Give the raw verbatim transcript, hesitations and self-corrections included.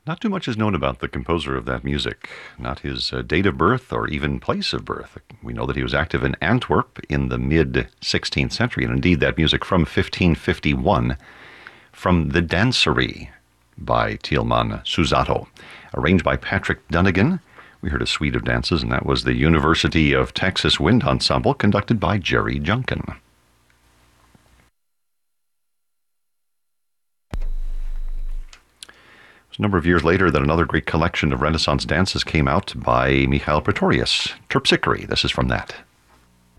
Not too much is known about the composer of that music, not his uh, date of birth or even place of birth. We know that he was active in Antwerp in the mid sixteenth century, and indeed that music from fifteen fifty-one, from The Dancery by Tieleman Susato, arranged by Patrick Dunnigan. We heard a suite of dances, and that was the University of Texas Wind Ensemble, conducted by Jerry Junkin. A number of years later that another great collection of Renaissance dances came out by Mikhail Pretorius, Terpsichore. This is from that.